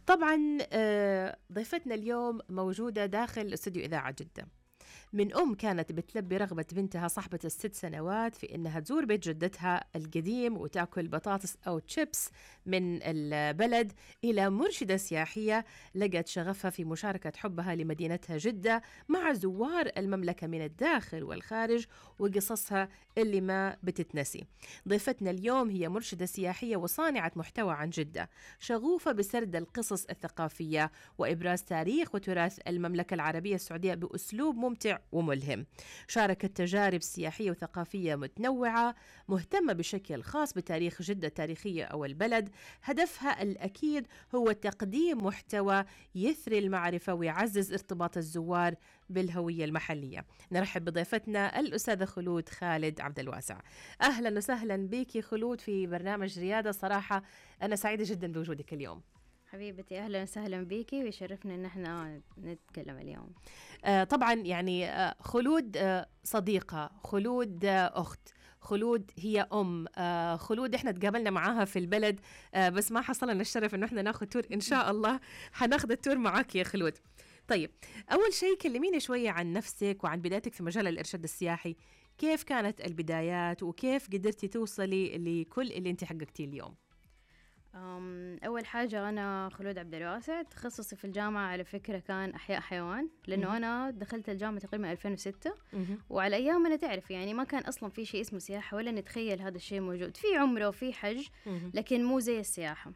طبعا ضيفتنا اليوم موجودة داخل استوديو إذاعة جدة، من كانت بتلبي رغبة بنتها صاحبة ال6 سنوات في إنها تزور بيت جدتها القديم وتاكل بطاطس أو تشيبس من البلد، إلى مرشدة سياحية لقت شغفها في مشاركة حبها لمدينتها جدة مع زوار المملكة من الداخل والخارج وقصصها اللي ما بتتنسي. ضيفتنا اليوم هي مرشدة سياحية وصانعة محتوى عن جدة، شغوفة بسرد القصص الثقافية وإبراز تاريخ وتراث المملكة العربية السعودية بأسلوب ممتع وملهم. شاركت تجارب سياحية وثقافية متنوعة، مهتمة بشكل خاص بتاريخ جدة التاريخية أو البلد. هدفها الأكيد هو تقديم محتوى يثري المعرفة ويعزز ارتباط الزوار بالهوية المحلية. نرحب بضيفتنا الأستاذة خلود خالد عبد الواسع. أهلا وسهلا بك خلود في برنامج ريادة. صراحة أنا سعيدة جدا بوجودك اليوم. حبيبتي أهلا وسهلا بيكي ويشرفنا إن احنا نتكلم اليوم. طبعا يعني خلود صديقة، خلود أخت، خلود هي خلود احنا تقابلنا معاها في البلد، بس ما حصلنا الشرف انه احنا ناخذ تور. ان شاء الله حناخذ التور معاك يا خلود. طيب أول شيء كلميني شوية عن نفسك وعن بدايتك في مجال الإرشاد السياحي. كيف كانت البدايات وكيف قدرتي توصلي لكل اللي انت حققتيه اليوم؟ أول حاجة أنا خلود عبد الواسع، تخصصي في الجامعة على فكرة كان أحياء حيوان، لأنه أنا دخلت الجامعة تقريبا 2006 وعلى أيام أنا تعرف يعني ما كان أصلا في شيء اسمه سياحة ولا نتخيل هذا الشيء موجود، في عمرة وفي حج لكن مو زي السياحة.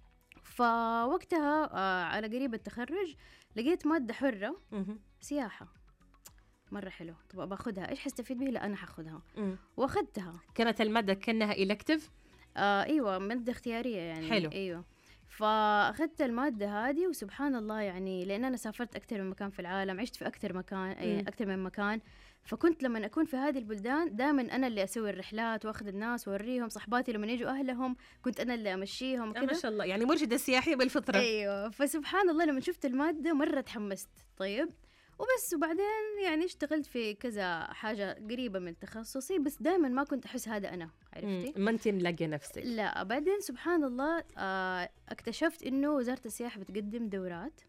فوقتها على قريب التخرج لقيت مادة حرة سياحة مرة حلو، طب باخدها إيش حستفيد بيه؟ لا أنا حاخدها وأخدتها. كانت المادة كأنها إلكتيف؟ ايوه مادة اختيارية يعني. حلو. ايوه فاخذت المادة هذه وسبحان الله يعني لان انا سافرت اكثر من مكان في العالم، عشت في اكثر من مكان، فكنت لما اكون في هذه البلدان دائما انا اللي اسوي الرحلات واخذ الناس واوريهم، صحباتي لما يجوا اهلهم كنت انا اللي امشيهم كذا. ما شاء الله يعني مرشدة سياحية بالفطرة. ايوه فسبحان الله لما شفت المادة مرة تحمست. طيب وبس، وبعدين يعني اشتغلت في كذا حاجة قريبة من تخصصي، بس دائما ما كنت أحس هذا أنا، عرفتي؟ ما أنت ملاقية نفسك. لا بعدين سبحان الله اكتشفت إنه وزارة السياحة بتقدم دورات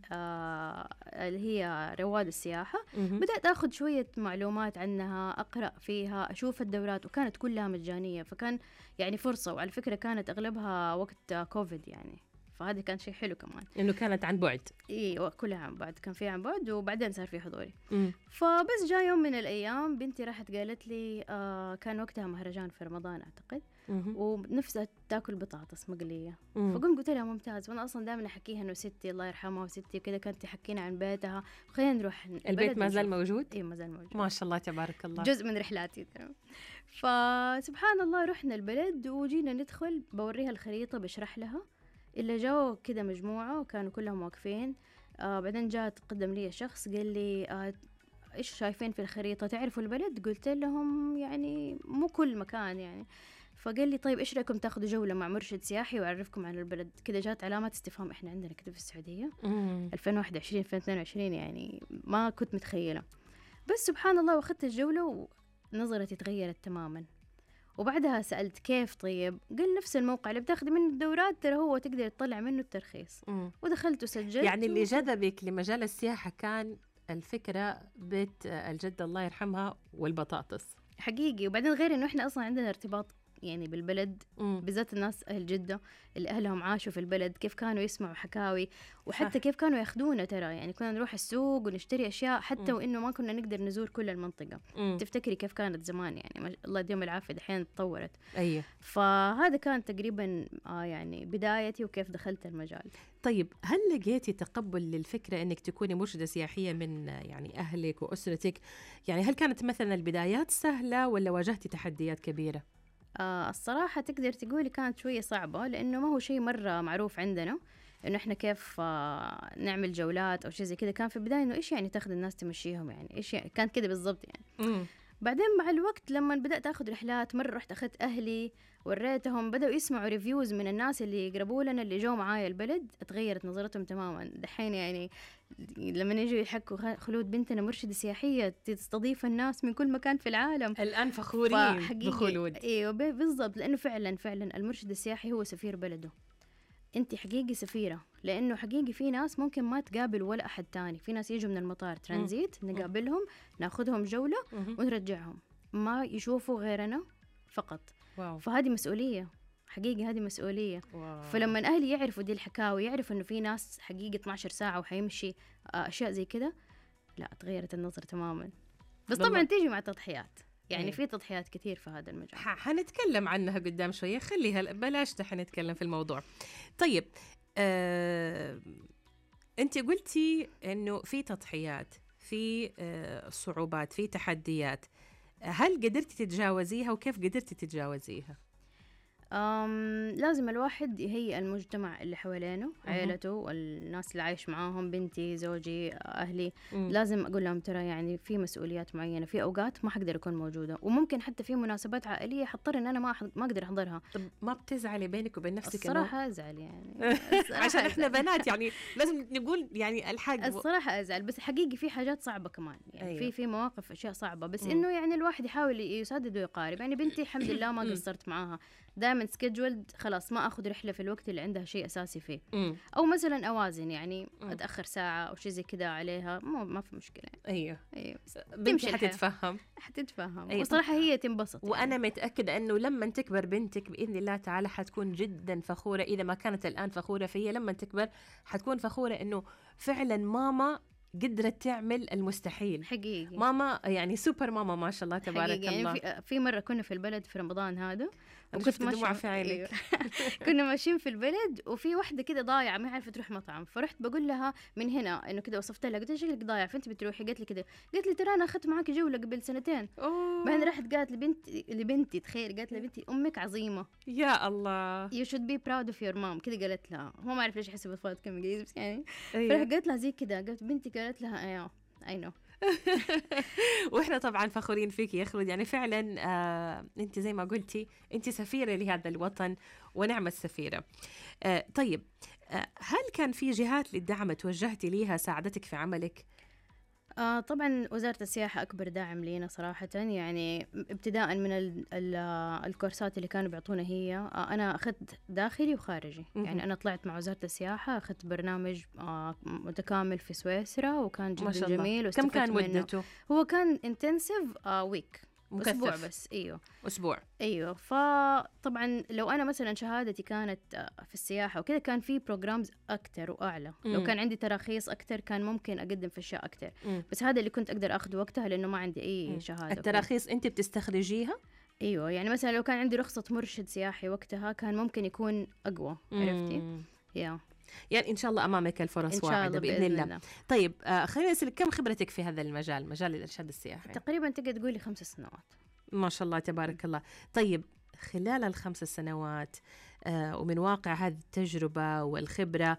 اللي هي رواد السياحة. بدأت أخذ شوية معلومات عنها، أقرأ فيها، أشوف الدورات، وكانت كلها مجانية، فكان يعني فرصة. وعلى فكرة كانت أغلبها وقت كوفيد يعني، فهذا كان شيء حلو كمان إنه كانت عن بعد. إيه كلها عن بعد، كان في عن بعد وبعدين صار في حضوري. فبس جاء يوم من الأيام بنتي راحت قالت لي كان وقتها مهرجان في رمضان أعتقد، ونفسها تاكل بطاطس مقلية. فقمت قلت لها ممتاز، وأنا أصلا دائما أحكيها إنه ستي الله يرحمها وستي كذا كانت تحكينا عن بيتها، خلينا نروح البيت. ما زال موجود؟ إيه ما زال موجود ما شاء الله تبارك الله، جزء من رحلاتي. فسبحان الله رحنا البلد وجينا ندخل، بوريها الخريطة بشرح لها، إلا جاوا كده مجموعة وكانوا كلهم واقفين. بعدين جاء تقدم لي شخص قال لي إيش شايفين في الخريطة، تعرفوا البلد؟ قلت لهم يعني مو كل مكان يعني. فقال لي طيب إيش رأيكم تاخذوا جولة مع مرشد سياحي وأعرفكم عن البلد؟ كده جات علامات استفهام إحنا عندنا كده في السعودية 2021 2022 يعني ما كنت متخيلة. بس سبحان الله واخدت الجولة ونظرتي تغيرت تماماً. وبعدها سألت كيف؟ طيب قال نفس الموقع اللي بتاخذي منه الدورات ترى هو تقدر تطلع منه الترخيص. ودخلت وسجلت. يعني اللي جذبك لمجال السياحة كان الفكرة بيت الجدة الله يرحمها والبطاطس حقيقي. وبعدين غير إنه إحنا أصلا عندنا ارتباط يعني بالبلد، بالذات الناس أهل جدة اللي أهلهم عاشوا في البلد، كيف كانوا يسمعوا حكاوي، وحتى كيف كانوا ياخدونا ترى يعني كنا نروح السوق ونشتري أشياء حتى وإنه ما كنا نقدر نزور كل المنطقة. تفتكري كيف كانت زمان يعني، الله يديهم العافية دحين تطورت. أيه. فهذا كان تقريبا يعني بدايتي وكيف دخلت المجال. طيب هل لقيتي تقبل للفكرة أنك تكوني مرشدة سياحية من يعني أهلك وأسرتك؟ يعني هل كانت مثلا البدايات سهلة ولا واجهتي تحديات كبيرة؟ الصراحة تقدر تقولي كانت شوية صعبة، لأنه ما هو شيء مرة معروف عندنا إنه إحنا كيف نعمل جولات أو شيء زي كده. كان في البداية إنه إيش يعني تاخذ الناس تمشيهم، يعني إيش يعني كانت كده بالضبط يعني. بعدين مع الوقت لما بدأت أخذ رحلات مرة رحت أخذت أهلي وريتهم، بدأوا يسمعوا ريفيوز من الناس اللي يقربوا لنا اللي جو معايا البلد، اتغيرت نظرتهم تماما. دحين يعني لما يجوا يحكوا خلود بنتنا مرشدة سياحية تستضيف الناس من كل مكان في العالم، الآن فخورين بخلود. ايوه بالضبط، لأنه فعلا المرشد السياحي هو سفير بلده. انت حقيقي سفيرة، لانه حقيقي في ناس ممكن ما تقابل ولا احد تاني، في ناس يجوا من المطار ترانزيت نقابلهم ناخذهم جولة ونرجعهم، ما يشوفوا غيرنا فقط. واو. فهذه مسؤولية حقيقي، هذه مسؤولية. واو. فلما أهلي يعرفوا دي الحكاوي، يعرفوا إنه في ناس حقيقة 12 ساعة وحيمشي أشياء زي كده، لا تغيرت النظرة تماما. بس طبعا تيجي مع تضحيات، يعني في تضحيات كثير في هذا المجال، حنتكلم عنها قدام شوية، خليها بلاش حنتكلم في الموضوع. طيب أنت قلتي إنه في تضحيات، في صعوبات، في تحديات، هل قدرتي تتجاوزيها وكيف قدرتي تتجاوزيها؟ لازم الواحد يهيئ المجتمع اللي حوالينه، عائلته والناس اللي عايش معاهم، بنتي، زوجي، أهلي. لازم أقول لهم ترى يعني في مسؤوليات معينة، في أوقات ما حقدر أكون موجودة، وممكن حتى في مناسبات عائلية حضطر إن أنا ما أقدر أحضرها. طب ما بتزعلي بينك وبين نفسك؟ الصراحة أزعل يعني عشان إحنا بنات يعني لازم نقول يعني الحق. الصراحة أزعل، بس حقيقي في حاجات صعبة كمان يعني. أيوة. في مواقف أشياء صعبة، بس إنه يعني الواحد يحاول يسدد ويقارب. يعني بنتي الحمد لله ما قصرت معاها، دائما سكيدجولد، خلاص ما أخذ رحلة في الوقت اللي عندها شيء أساسي فيه. أو مثلا أوازن، يعني أتأخر ساعة أو شيء زي كده عليها، ما في مشكلة. أيوه بنتي حتتفهم. أيوة. وصراحة هي تنبسط وأنا يعني متأكدة أنه لما تكبر بنتك بإذن الله تعالى حتكون جدا فخورة، إذا ما كانت الآن فخورة، فهي لما تكبر حتكون فخورة أنه فعلا ماما قدرت تعمل المستحيل. حقيقي ماما يعني سوبر ماما ما شاء الله تبارك الله. يعني في مرة كنا في البلد في رمضان هذا، وكنت دموع في عينك. أيوه. كنا ماشيين في البلد وفي واحدة كده ضايعة ما عرفت تروح مطعم، فرحت بقول لها من هنا إنه كده، وصفت لها قلت لها شكلك ضايع فأنت بتروحي؟ قالت لي كده، قالت لي ترى أنا أخذت معاك جولة قبل 2 بعدين رحت قالت لبنتي تخيل، قالت لبنتي أمك عظيمة يا الله، you should be proud of your mom كده قالت لها. هو ما عرف ليش حسب أطفال كم إنجليزي بس يعني. أيوه. فرحت قالت لها زي كده، قالت بنتي قالت لها أيوه I know. واحنا طبعا فخورين فيك يا خلود، يعني فعلا انت زي ما قلتي انت سفيرة لهذا الوطن ونعم السفيرة. طيب هل كان في جهات للدعم توجهتي ليها ساعدتك في عملك؟ طبعا وزارة السياحة أكبر داعم لينا صراحة، يعني ابتداء من الكورسات اللي كانوا بيعطونا هي. أنا أخذت داخلي وخارجي، يعني أنا طلعت مع وزارة السياحة، أخذت برنامج متكامل في سويسرا وكان جدا جميل. كم كان مدته؟ هو كان intensive ويك، أسبوع بس. أيوه أسبوع. أيوه. فطبعا لو أنا مثلا شهادتي كانت في السياحة وكذا كان في بروجرامز أكتر وأعلى. لو كان عندي تراخيص أكتر كان ممكن أقدم في أشياء أكتر. بس هذا اللي كنت أقدر أخذ وقتها لأنه ما عندي أي شهادة. التراخيص أنت بتستخرجيها؟ أيوه، يعني مثلا لو كان عندي رخصة مرشد سياحي وقتها كان ممكن يكون أقوى. عرفتي؟ يعني إن شاء الله أمامك الفرص واعدة بإذن الله. طيب خليني أسألك، كم خبرتك في هذا المجال، مجال الإرشاد السياحي؟ تقريبا تقدر تقولي 5 سنوات. ما شاء الله تبارك الله. طيب خلال ال5 سنوات ومن واقع هذه التجربة والخبرة،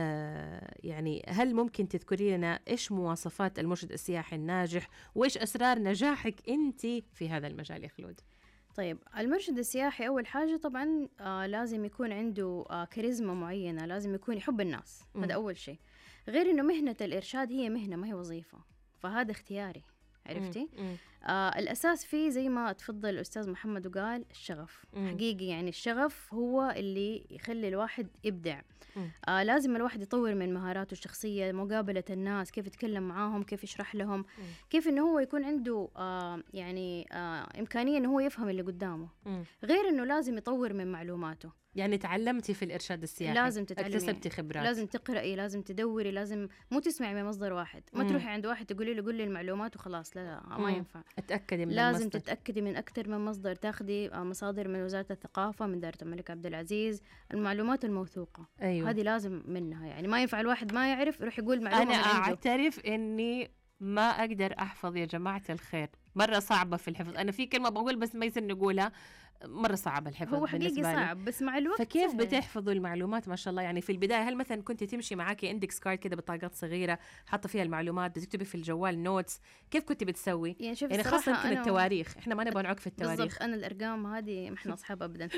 يعني هل ممكن تذكري لنا إيش مواصفات المرشد السياحي الناجح وإيش أسرار نجاحك أنت في هذا المجال يا خلود؟ طيب المرشد السياحي أول حاجة طبعا لازم يكون عنده كاريزما معينة، لازم يكون يحب الناس. هذا أول شيء. غير إنه مهنة الإرشاد هي مهنة ما هي وظيفة، فهذا اختياري. عرفتي؟ الأساس فيه زي ما تفضل الأستاذ محمد وقال الشغف. حقيقي يعني الشغف هو اللي يخلي الواحد يبدع. لازم الواحد يطور من مهاراته الشخصية، مقابلة الناس، كيف يتكلم معاهم، كيف يشرح لهم، كيف إنه هو يكون عنده يعني إمكانية إنه هو يفهم اللي قدامه. غير إنه لازم يطور من معلوماته. يعني تعلمتي في الإرشاد السياحي، لازم تتعلمي، اكتسبتي خبرات، لازم تقرأي، لازم تدوري، لازم مو تسمعي من مصدر واحد. ما تروحي عند واحد تقولي له قول لي المعلومات وخلاص، لا ما ينفع. اتأكدي من لازم المصدر. تتأكدي من أكثر من مصدر، تاخدي مصادر من وزارة الثقافة، من دائرة الملك عبد العزيز، المعلومات الموثوقة. أيوة. هذه لازم منها، يعني ما ينفع الواحد ما يعرف يروح يقول معلومة أنا من عنده. أعترف إني ما أقدر أحفظ يا جماعة الخير، مرة صعبة في الحفظ. أنا في كلمة بقول بس ما يصير نقولها، مرة صعب الحفظ. هو حقيقي صعب بس مع الوقت فكيف سهل. بتحفظوا المعلومات ما شاء الله؟ يعني في البداية هل مثلا كنت تمشي معاكي اندكس كارد كده بطاقات صغيرة حاطة فيها المعلومات، بتكتبي في الجوال نوتس، كيف كنت بتسوي؟ يعني خاصة يمكن التواريخ، احنا ما نبغى نعك في التواريخ. بالضبط، أنا الأرقام هذه ما احنا أصحاب أبدا.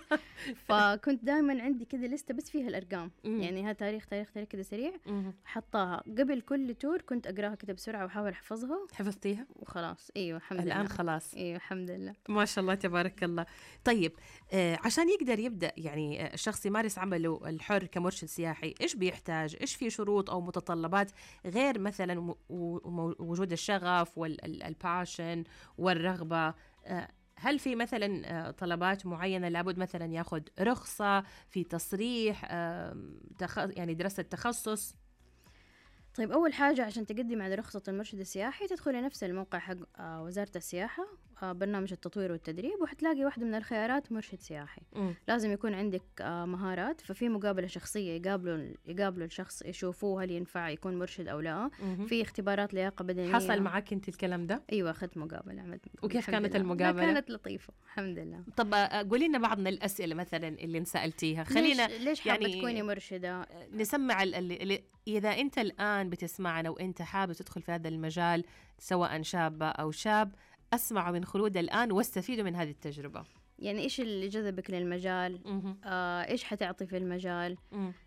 فكنت دائما عندي كده لستة بس فيها الأرقام. يعني هذا تاريخ كده سريع حطاها قبل كل تور، كنت أقراها كده بسرعة وأحاول أحفظها. حفظتيها؟ وخلاص. أيوة الحمد لله. الآن خلاص. أيوة الحمد لله. ما شاء الله تبارك الله. طيب عشان يقدر يبدأ يعني الشخص يمارس عمله الحر كمرشد سياحي، إيش بيحتاج؟ إيش في شروط أو متطلبات غير مثلا وجود الشغف والباشن والرغبة؟ هل في مثلا طلبات معينة لابد مثلا ياخذ رخصة في تصريح يعني دراسة تخصص؟ طيب أول حاجة عشان تقدم على رخصة المرشد السياحي تدخلي نفس الموقع حق وزارة السياحة، برنامج التطوير والتدريب، وحتلاقي واحدة من الخيارات مرشد سياحي. لازم يكون عندك مهارات، ففي مقابلة شخصية يقابلوا الشخص يشوفوه هل ينفع يكون مرشد أو لا. في اختبارات لياقة بدنية. حصل معك أنت الكلام ده؟ أيوة، أخذت مقابلة، عملت. وكيف كانت المقابلة؟ كانت لطيفة الحمد لله. طب قولي لنا بعض من الأسئلة مثلا اللي انسألتيها، خلينا ليش حابة تكوني مرشدة؟ نسمع إذا أنت الآن بتسمعنا وأنت حابة تدخل في هذا المجال، سواء شابة أو شاب، أسمعوا من خلود الآن واستفيدوا من هذه التجربة. يعني إيش اللي جذبك للمجال؟ إيش حتعطي في المجال؟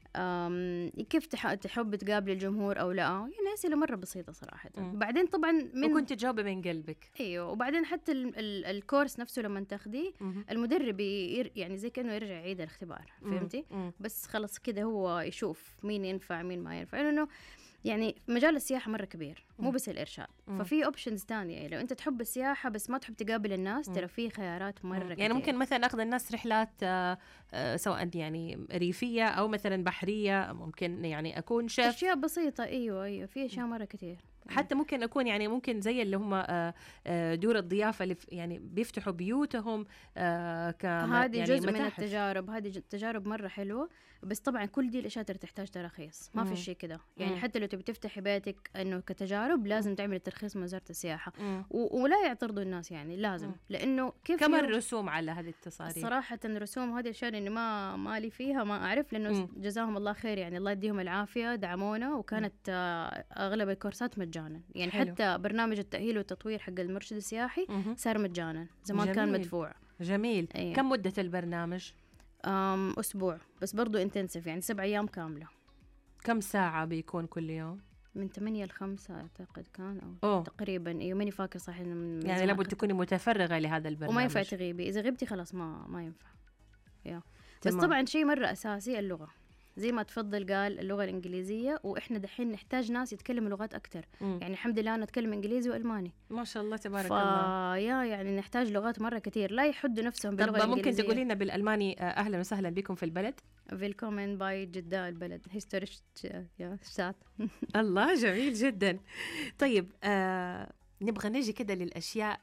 كيف تحب تقابل الجمهور أو لا؟ يعني أسئلة مرة بسيطة صراحة. بعدين طبعا وكنت تجاوبي من قلبك. أيوه، وبعدين حتى الكورس نفسه لما تاخديه المدرب يعني زي كأنه يرجع يعيد الاختبار، فهمتي؟ بس خلص كده هو يشوف مين ينفع مين ما ينفع، لأنه يعني مجال السياحة مرة كبير، مو بس الإرشاد. ففي اوبشنز تانية، يعني لو أنت تحب السياحة بس ما تحب تقابل الناس، ترى في خيارات مرة كتير. يعني ممكن مثلا أخذ الناس رحلات سواء يعني ريفية أو مثلا بحرية، ممكن يعني أكون شيف، أشياء بسيطة. أيوة في أشياء مرة كتير. حتى ممكن أكون يعني ممكن زي اللي هم دور الضيافة اللي يعني بيفتحوا بيوتهم هذه يعني جزء من التجارب. هذه تجارب مرة حلوة، بس طبعا كل دي الأشياء تحتاج تراخيص، ما في شيء كده. يعني حتى لو تبي تفتحي بيتك إنه كتجارب لازم تعملي ترخيص من وزارة السياحة، ولا يعترضوا الناس، يعني لازم. لأنه كيف كم الرسوم على هذه التصاريح؟ صراحة الرسوم هذه الأشياء إني ما لي فيها، ما أعرف، لأنه جزاهم الله خير، يعني الله يديهم العافية، دعمونا، وكانت أغلب الكورسات مجانا. يعني حلو. حتى برنامج التأهيل والتطوير حق المرشد السياحي صار مجانا، زمان كان مدفوع. جميل. أيه. كم مدة البرنامج؟ أسبوع، بس برضو انتنسيف، يعني 7 أيام كاملة. كم ساعة بيكون كل يوم؟ من 8 ل 5 أعتقد كان، أو تقريبا. ماني فاكر صح. يعني لابد تكوني متفرغة لهذا البرنامج، وما ينفع تغيبي. إذا غبتي خلاص ما ينفع. بس طبعا شيء مرة أساسي اللغة، زي ما تفضل قال، اللغة الإنجليزية، وإحنا دحين نحتاج ناس يتكلموا لغات أكتر. يعني الحمد لله أنا أتكلم إنجليزي وألماني ما شاء الله تبارك الله. يعني نحتاج لغات مرة كتير، لا يحدوا نفسهم باللغة الإنجليزية. ممكن تقولي لنا بالألماني أهلا وسهلا بكم في البلد؟ Willkommen bei جدة البلد historisch Stadt. الله، جميل جدا. طيب نبغى نجي كده للأشياء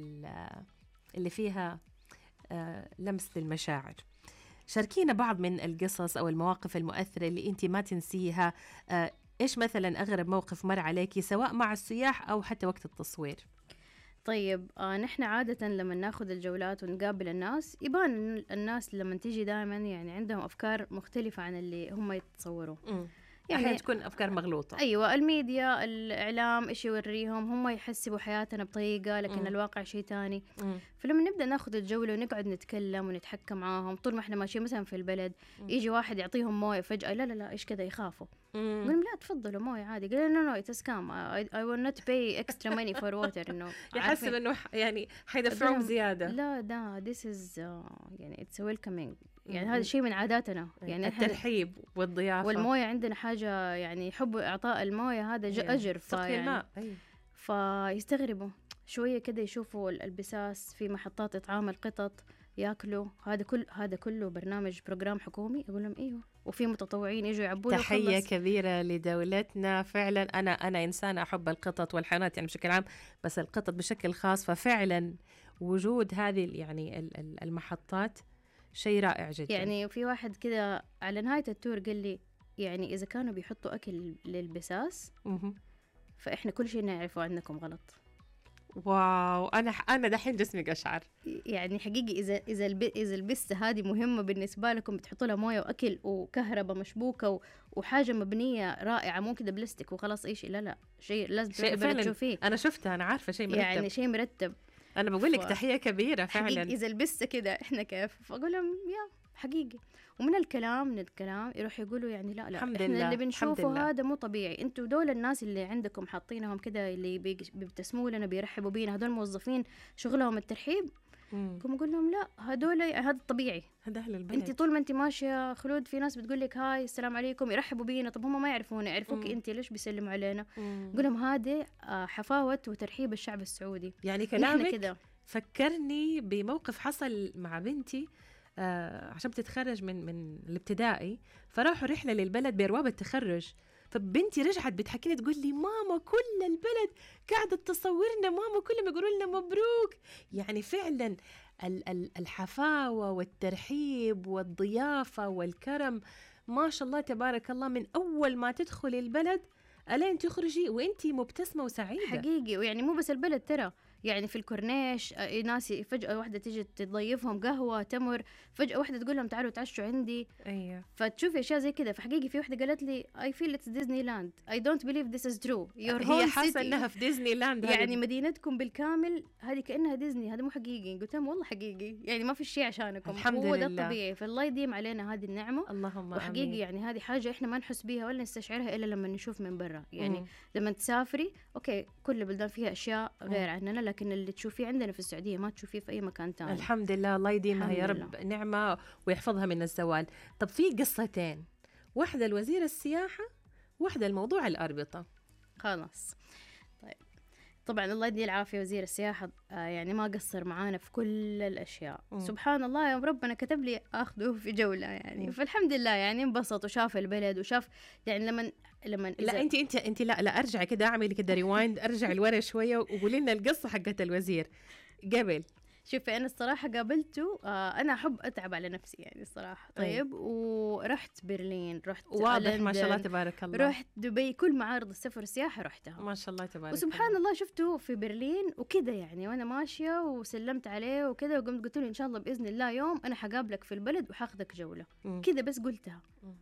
اللي فيها لمس المشاعر. شاركينا بعض من القصص أو المواقف المؤثرة اللي أنت ما تنسيها. إيش مثلا أغرب موقف مر عليكي سواء مع السياح أو حتى وقت التصوير؟ طيب نحن عادة لما ناخذ الجولات ونقابل الناس، يبان الناس لما تيجي دائما يعني عندهم أفكار مختلفة عن اللي هم يتصوروا. يعني تكون أفكار مغلوطة. أيوة، الميديا، الإعلام إيش يوريهم، هم يحسبوا حياتنا بطريقة لكن الواقع شيء تاني. فلما نبدأ ناخذ الجولة ونقعد نتكلم ونتحكم معاهم طول ما إحنا ماشيين مثلا في البلد، يجي واحد يعطيهم موية فجأة، لا إيش كذا، يخافوا. قلنا لا تفضلوا موية عادي. قالوا no it's a scam, I will not pay extra money for water. إنه يحسب إنه يعني حيدفعهم زيادة. لا this is يعني it's welcoming. يعني هذا شيء من عاداتنا، يعني الترحيب والضيافة. والموية عندنا حاجة يعني يحب إعطاء الموية، هذا أجر. فيستغربوا شوية كده، يشوفوا البساس في محطات إطعام القطط ياكلوا. هذا كله بروجرام حكومي. أقول لهم أيوه، وفي متطوعين يجوا يعبوا. تحية كبيرة لدولتنا فعلا. أنا إنسانة أحب القطط والحيوانات يعني بشكل عام، بس القطط بشكل خاص. ففعلا وجود هذه يعني المحطات شيء رائع جدا. يعني في واحد كده على نهاية التور قال لي يعني إذا كانوا بيحطوا أكل للبساس فإحنا كل شيء نعرفه عنكم غلط. واو، أنا دحين جسمي قشعر. يعني حقيقي إذا البسة هذه مهمة بالنسبة لكم، بتحطوا لها موية وأكل وكهرباء مشبوكة وحاجة مبنية رائعة، مو كده بلاستيك وخلاص. إيش لا شيء لازم تشوفيه. أنا شفتها، أنا عارفة شيء مرتب، يعني شيء مرتب. أنا بقول لك تحية كبيرة فعلا. إذا البسة كده إحنا كيف؟ فأقول لهم يا حقيقي. ومن الكلام يروح يقولوا يعني لا إحنا اللي بنشوفه هذا مو طبيعي. أنتوا دول الناس اللي عندكم حاطينهم كده اللي بيبتسموا لنا بيرحبوا بينا، هذول موظفين شغلهم الترحيب. كم أقول لهم لا هدول هذا الطبيعي، هذا أهل البلد. انت طول ما انت ماشيه خلود في ناس بتقول لك هاي السلام عليكم يرحبوا بينا، طب هم ما يعرفونا، يعرفوك انت ليش بيسلموا علينا؟ اقول لهم هذه حفاوه وترحيب الشعب السعودي. يعني كلامك كده فكرني بموقف حصل مع بنتي عشان بتتخرج من الابتدائي، فراحوا رحله للبلد بأرواب التخرج، فبنتي رجعت بتحكيني تقول لي ماما كل البلد قاعدة تصورنا، ماما كلهم يقولوا لنا مبروك. يعني فعلا الحفاوة والترحيب والضيافة والكرم ما شاء الله تبارك الله، من أول ما تدخل البلد ألين تخرجي وإنتي مبتسمة وسعيدة حقيقي. ويعني مو بس البلد ترى، يعني في الكورنيش ناس فجأة واحدة تيجي تضيفهم قهوة تمر، فجأة واحدة تقول لهم تعالوا تعشوا عندي. أيوة. فتشوفي أشياء زي كده. فحقيقي في واحدة قالت لي I feel it's Disneyland, I don't believe this is true, your هي whole حاسة city إنها في ديزني لاند، يعني مدينتكم بالكامل هذه كأنها ديزني، هذا مو حقيقي. قلت لهم والله حقيقي، يعني ما في شيء عشانكم، الحمد هو لله. ده الطبيعي. فالله يديم علينا هذه النعمة. اللهم وحقيقي آمين. يعني هذه حاجة إحنا ما نحس بيها ولا نستشعرها إلا لما نشوف من برا. يعني لما تسافري أوكي كل البلدان فيها أشياء غير عننا، لكن اللي تشوفيه عندنا في السعودية ما تشوفيه في أي مكان تاني. الحمد لله، الله يديمها يا رب نعمة ويحفظها من الزوال. طب في قصتين، واحدة الوزير السياحة، واحدة الموضوع الأربطة. خلاص طيب، طبعا الله يدي العافية وزير السياحة يعني ما قصر معانا في كل الأشياء. سبحان الله، يوم ربنا كتب لي أخذه في جولة يعني فالحمد لله يعني انبسط وشاف البلد وشاف يعني لما لا انت لا ارجعي كده، اعملي كده ريوايند، ارجعي لورا شوية وقولي لنا القصة حقت الوزير قبل. شوفي أنا الصراحة قابلته أنا أحب أتعب على نفسي يعني الصراحة. طيب ورحت برلين، رحت واضح ما شاء الله تبارك الله، رحت دبي، كل معارض السفر والسياحة رحتها ما شاء الله تبارك وسبحان الله شفته في برلين وكده يعني، وأنا ماشية وسلمت عليه وكده، وقمت قلت له إن شاء الله بإذن الله يوم أنا حقابلك في البلد وحاخذك جولة كده، بس قلتها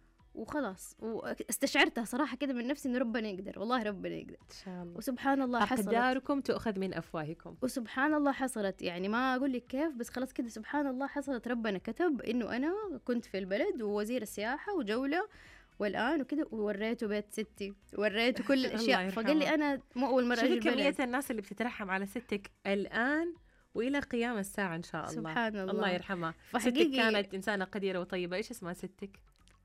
وخلاص واستشعرتها صراحة كده من نفسي إنه ربنا يقدر، والله ربنا يقدر إن شاء الله. وسبحان الله حصلت، أقداركم تؤخذ من أفواهكم، وسبحان الله حصلت. يعني ما أقول لك كيف، بس خلاص كده سبحان الله حصلت. ربنا كتب إنه أنا كنت في البلد ووزير السياحة وجولة والآن وكده، ووريته بيت ستي، وريته كل الأشياء. فقال لي أنا مو أول مرة أجي البلد. كمية الناس اللي بتترحم على ستك الآن وإلى قيام الساعة إن شاء الله. سبحان الله، الله يرحمها. ستك كانت إنسانة قديرة وطيبة. إيش اسمها ستك؟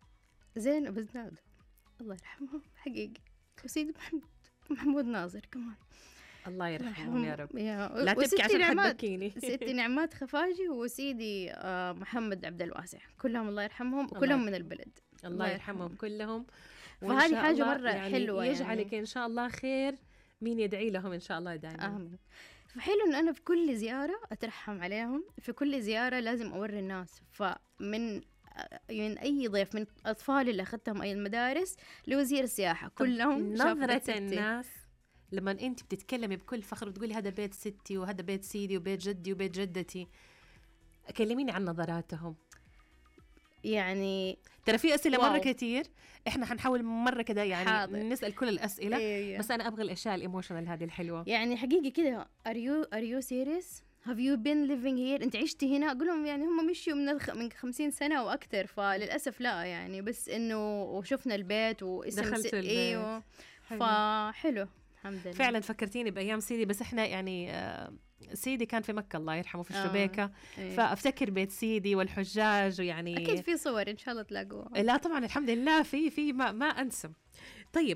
زينب زناد الله يرحمها حقيقي، وسيدي محمود ناظر كمان الله يرحمهم يا رب. لا تبكي عشان حتبكيني. ستي نعمات خفاجي وسيدي محمد عبد الواسع، كلهم الله يرحمهم وكلهم من البلد. الله يرحمهم كلهم. فهذه حاجة مرة يعني حلوة، يجعلك إن شاء الله خير، مين يدعي لهم إن شاء الله دائما. آمين. فحلو إن أنا في كل زيارة أترحم عليهم، في كل زيارة لازم أوري الناس. فمن يعني أي ضيف من أطفال اللي أخذتهم أي المدارس لوزير السياحة كلهم نظرة الناس لما أنت بتتكلمي بكل فخر وتقولي هذا بيت ستي وهذا بيت سيدي وبيت جدي وبيت جدتي، كلميني عن نظراتهم. يعني ترى في أسئلة مرة كتير، إحنا حنحاول مرة كده يعني حاضر. نسأل كل الأسئلة. بس أنا أبغى الأشياء الإيموشنال هذه الحلوة. يعني حقيقي كده are you serious? Have you been living here? أنت عشتي هنا؟ أقول لهم يعني هم مشوا من 50 سنة وأكثر، فللأسف لا يعني، بس إنه وشفنا البيت واسم دخلت البيت. أيوه فحلو الحمد لله. فعلا فكرتيني بأيام سيدي، بس إحنا يعني سيدي كان في مكة الله يرحمه في الشبيكة. فأفتكر بيت سيدي والحجاج، ويعني أكيد في صور إن شاء الله تلاقوها. لا طبعا الحمد لله في ما أنسى. طيب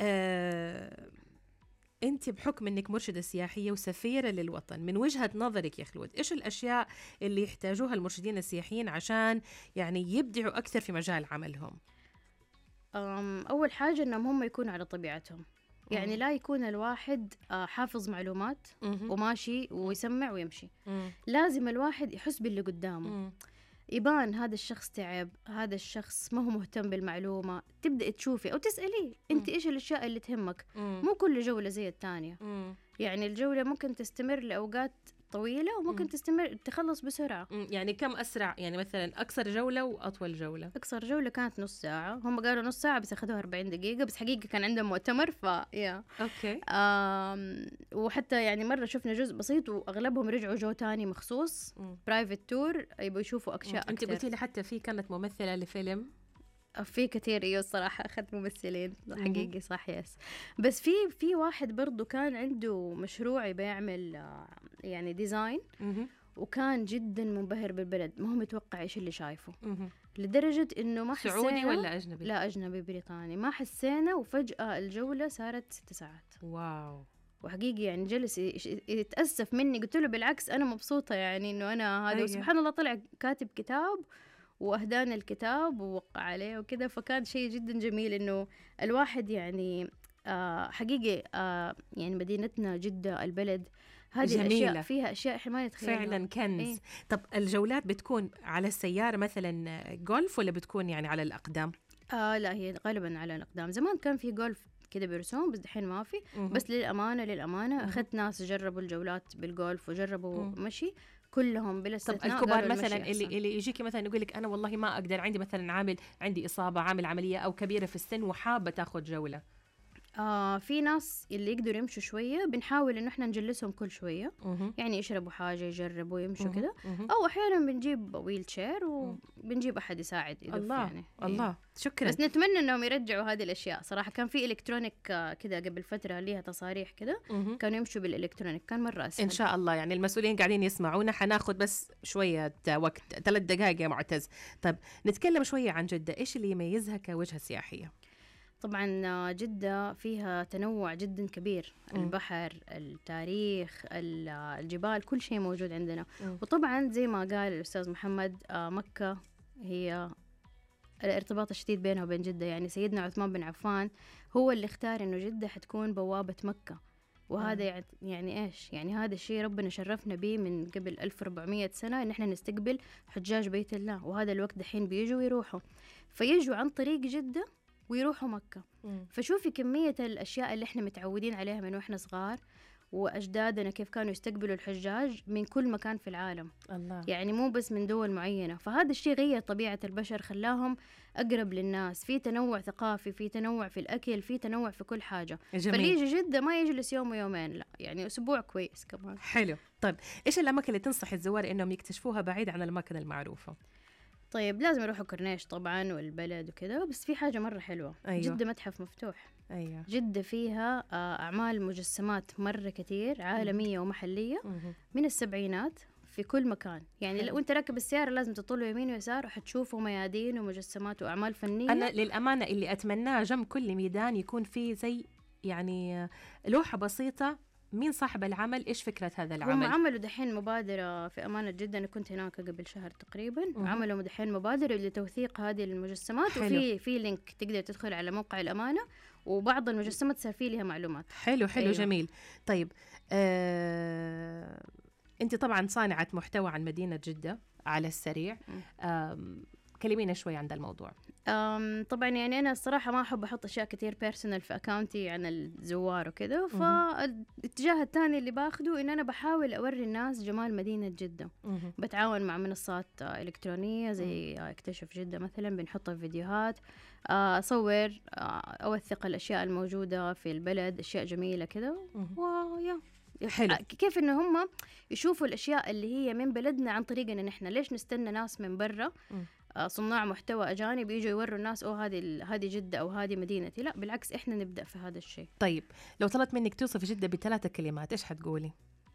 أنت بحكم أنك مرشدة سياحية وسفيرة للوطن، من وجهة نظرك يا خلود إيش الأشياء اللي يحتاجوها المرشدين السياحيين عشان يعني يبدعوا أكثر في مجال عملهم؟ أول حاجة أنهم هم يكونوا على طبيعتهم. يعني لا يكون الواحد حافظ معلومات وماشي ويسمع ويمشي. لازم الواحد يحس باللي قدامه، يبان هذا الشخص تعب، هذا الشخص ما هو مهتم بالمعلومة. تبدأ تشوفي أو تسألي أنت إيش الأشياء اللي تهمك. مو كل جولة زي الثانية. يعني الجولة ممكن تستمر لأوقات طويلة وممكن تخلص بسرعة. يعني كم أسرع؟ يعني مثلا أقصر جولة وأطول جولة؟ أقصر جولة كانت نص ساعة، هم قالوا نص ساعة بس أخذوها 40 دقيقة، بس حقيقة كان عندهم مؤتمر أوكي. وحتى يعني مرة شفنا جزء بسيط وأغلبهم رجعوا جو تاني مخصوص برايفت تور يبغوا يشوفوا أشياء أكثر. أنت قلتي لي حتى في كانت ممثلة لفيلم. في كتير الصراحة أخذت ممثلين حقيقي صح يس. بس في واحد برضو كان عنده مشروع بيعمل يعني ديزاين، وكان جدا منبهر بالبلد، ما هو متوقع إيش اللي شايفه، مهم. لدرجة إنه ما حسينا. سعودي ولا أجنبي؟ لا أجنبي بريطاني. ما حسينا، وفجأة الجولة صارت 6 ساعات. واو. وحقيقي يعني جلس يتأسف مني، قلت له بالعكس أنا مبسوطة يعني إنه أنا هذا. أيوة. وسبحان الله طلع كاتب كتاب وأهدانا الكتاب ووقع عليه وكذا، فكان شيء جدا جميل إنه الواحد يعني حقيقي يعني مدينتنا جدة البلد هذه جميلة. الأشياء فيها أشياء إحنا ما نتخيلها فعلا كنز. إيه؟ طب الجولات بتكون على السيارة مثلا جولف ولا بتكون يعني على الأقدام؟ لا هي غالبا على الأقدام. زمان كان في جولف كده برسوم، بس دحين ما في. بس للأمانة أخذت ناس جربوا الجولات بالجولف وجربوا مشي كلهم بلا طب استثناء. الكبار مثلا اللي يجيكي مثلا يقول لك أنا والله ما أقدر، عندي مثلا عندي إصابة، عامل عملية أو كبيرة في السن وحابة تاخذ جولة. في ناس اللي يقدروا يمشوا شوية بنحاول إنه إحنا نجلسهم كل شوية، يعني يشربوا حاجة، يجربوا يمشوا كده، أو أحيانا بنجيب ويل شير وبنجيب أحد يساعد يدف. الله يعني الله شكرا. بس نتمنى إنهم يرجعوا هذه الأشياء صراحة. كان في إلكترونيك كده قبل فترة ليها تصاريح كده، كانوا يمشوا بالإلكترونيك، كان مرة أسهل. إن شاء الله. يعني المسؤولين قاعدين يسمعونا، حناخد بس شوية وقت 3 دقائق يا معتز. طب نتكلم شوية عن جدة، إيش اللي يميزها كوجهة سياحية؟ طبعا جدة فيها تنوع جدا كبير، البحر، التاريخ، الجبال، كل شيء موجود عندنا. وطبعا زي ما قال الأستاذ محمد، مكة هي الارتباط الشديد بينها وبين جدة. يعني سيدنا عثمان بن عفان هو اللي اختار إنه جدة حتكون بوابة مكة، وهذا يعني إيش؟ يعني هذا الشيء ربنا شرفنا به من قبل 1400 سنة، إن إحنا نستقبل حجاج بيت الله، وهذا الوقت دحين بيجوا ويروحوا، فيجوا عن طريق جدة ويروحوا مكة. فشوفي كمية الأشياء اللي إحنا متعودين عليها من وإحنا صغار، وأجدادنا كيف كانوا يستقبلوا الحجاج من كل مكان في العالم. الله. يعني مو بس من دول معينة. فهذا الشيء غير طبيعة البشر، خلاهم أقرب للناس، في تنوع ثقافي، في تنوع في الأكل، في تنوع في كل حاجة. جميل. فاللي يجي جدة ما يجلس يوم ويومين، لا يعني أسبوع كويس كمان. حلو. طيب إيش الأماكن اللي تنصح الزوار إنهم يكتشفوها بعيد عن الأماكن المعروفة؟ طيب لازم يروحوا كورنيش طبعا والبلد وكده، بس في حاجة مرة حلوة. أيوة. جدة متحف مفتوح. أيوة. جدة فيها أعمال مجسمات مرة كتير، عالمية ومحلية، من السبعينات في كل مكان. يعني لو أنت راكب السيارة لازم تطول يمين ويسار وحتشوفوا ميادين ومجسمات وأعمال فنية. أنا للأمانة اللي أتمناه جنب كل ميدان يكون فيه زي يعني لوحة بسيطة مين صاحب العمل، إيش فكرة هذا العمل. هم عملوا دحين مبادرة في أمانة جدة، أنا كنت هناك قبل شهر تقريبا، وعملوا دحين مبادرة لتوثيق هذه المجسمات. وفي لينك تقدر تدخل على موقع الأمانة، وبعض المجسمات صار فيه لها معلومات. حلو. أيوة. جميل. طيب أنت طبعا صانعة محتوى عن مدينة جدة على السريع، كلمينا شوي عن الموضوع. طبعا يعني أنا الصراحة ما أحب أحط أشياء كتير بيرسونال في أكاونتي عن الزوار وكده. فالاتجاه الثاني اللي باخده إن أنا بحاول أوري الناس جمال مدينة جدة. بتعاون مع منصات إلكترونية زي اكتشف جدة مثلا، بنحط فيديوهات، أصور، أوثق الأشياء الموجودة في البلد، أشياء جميلة كده. حلو. كيف إنه هم يشوفوا الأشياء اللي هي من بلدنا عن طريقنا نحن. ليش نستنى ناس من برا صناع محتوى أجانب يجوا يوروا الناس هذه جدة أو هذه مدينتي؟ لا بالعكس، إحنا نبدأ في هذا الشيء. طيب لو طلبت منك توصف جدة ب3 كلمات إيش حتقولي؟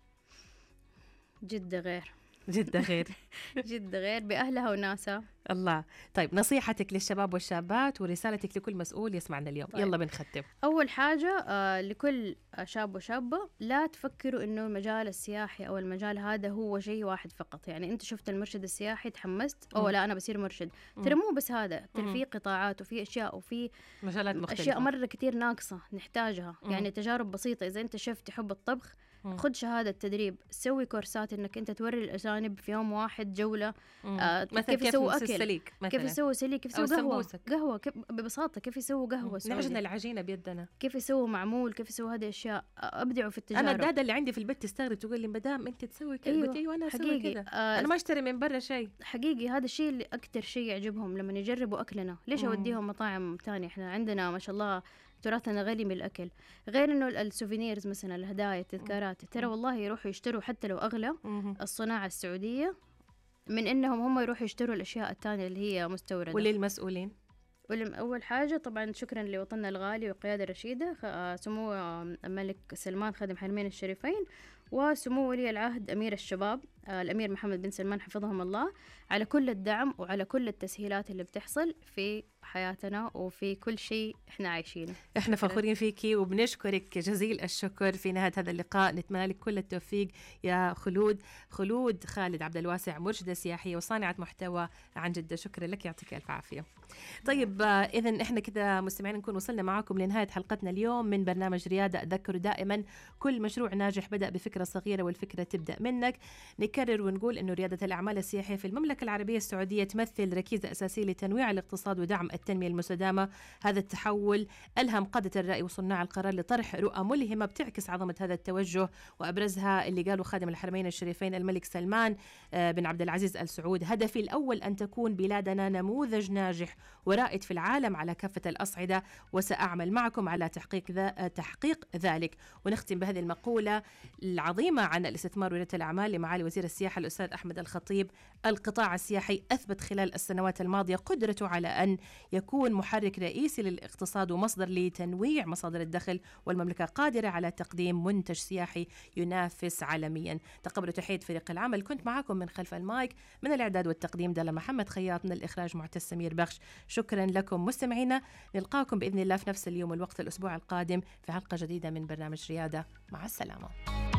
جدة غير. جدة غير. جدة غير بأهلها وناسها. الله. طيب نصيحتك للشباب والشابات ورسالتك لكل مسؤول يسمعنا اليوم. طيب. يلا بنختم. أول حاجة لكل شاب وشابة، لا تفكروا إنه المجال السياحي أو المجال هذا هو شيء واحد فقط. يعني أنت شفت المرشد السياحي تحمست، أو لا أنا بصير مرشد. ترى مو بس هذا، ترى في قطاعات وفي أشياء وفي مجالات مختلفة، أشياء مرة كتير ناقصة نحتاجها. يعني تجارب بسيطة، إذا أنت شفت تحب الطبخ خد شهادة تدريب، سوي كورسات إنك أنت توري الأجانب في يوم واحد جولة كيف يسووا أكل، كيف يسووا سليك، كيف يسووا قهوة ببساطة، كيف يسووا قهوة، نعجن العجينة بيدنا، كيف يسووا معمول، كيف يسووا هذه الأشياء. أبدعوا في التجارب. أنا الدادة اللي عندي في البيت تستغرب، تقول لي مدام أنت تسوي كذا. أيوة أنا أسوي كذا. أنا ما أشتري من برا شيء. حقيقي هذا الشيء اللي أكتر شيء يعجبهم لما يجربوا أكلنا. ليش أوديهم مطاعم تانية؟ إحنا عندنا ما شاء الله تراثنا غني من الأكل. غير إنه السوفينيرز مثلا، الهدايا، التذكارات، ترى والله يروحوا يشتروا حتى لو أغلى الصناعة السعودية من إنهم هم يروحوا يشتروا الأشياء التانية اللي هي مستوردة. وللمسؤولين أول حاجة طبعا شكرا لوطننا الغالي والقيادة الرشيدة سمو الملك سلمان خادم حرمين الشريفين، وسمو ولي العهد أمير الشباب الأمير محمد بن سلمان حفظهم الله على كل الدعم وعلى كل التسهيلات اللي بتحصل في حياتنا وفي كل شيء إحنا عايشينه. إحنا فخورين فيكي وبنشكرك جزيل الشكر في نهاية هذا اللقاء. نتمنى لك كل التوفيق يا خلود خالد عبد الواسع، مرشدة سياحية وصانعة محتوى عن جدة. شكرا لك، يعطيك ألف عافية. طيب إذن إحنا كده مستمعين نكون وصلنا معاكم لنهاية حلقتنا اليوم من برنامج ريادة. أذكروا دائما كل مشروع ناجح بدأ بفكرة صغيرة والفكرة تبدأ منك. نكرر ونقول إنه ريادة الأعمال السياحية في المملكة العربية السعودية تمثل ركيزة أساسية لتنويع الاقتصاد ودعم التنمية المستدامة. هذا التحول ألهم قادة الرأي وصناع القرار لطرح رؤى ملهمة بتعكس عظمة هذا التوجه، وأبرزها اللي قالوا خادم الحرمين الشريفين الملك سلمان بن عبد العزيز آل سعود: هدفي الأول أن تكون بلادنا نموذج ناجح ورائد في العالم على كافة الأصعدة، وسأعمل معكم على تحقيق ذلك. ونختم بهذه المقولة العظيمة عن الاستثمار وريادة الأعمال لمعالي وزير السياحة الأستاذ أحمد الخطيب: القطاع السياحي أثبت خلال السنوات الماضية قدرته على أن يكون محرك رئيسي للاقتصاد ومصدر لتنويع مصادر الدخل، والمملكة قادرة على تقديم منتج سياحي ينافس عالميا. تقبلوا تحية فريق العمل. كنت معكم من خلف المايك من الإعداد والتقديم دالا محمد خياط، من الإخراج معتز سمير بخش. شكرا لكم مستمعينا، نلقاكم بإذن الله في نفس اليوم والوقت الأسبوع القادم في حلقة جديدة من برنامج ريادة. مع السلامة.